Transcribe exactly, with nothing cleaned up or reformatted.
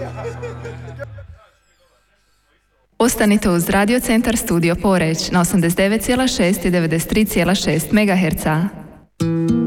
Ostanite uz Radio Centar Studio Poreć na osamdeset devet zarez šest i devedeset tri zarez šest megaherca.